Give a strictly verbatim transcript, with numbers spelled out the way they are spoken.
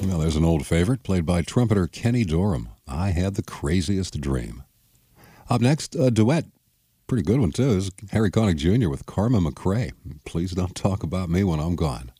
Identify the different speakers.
Speaker 1: Well, there's an old favorite played by trumpeter Kenny Dorham. I Had the Craziest Dream. Up next, a duet. Pretty good one, too. This is Harry Connick Junior with Karma McRae. Please don't talk about me when I'm gone.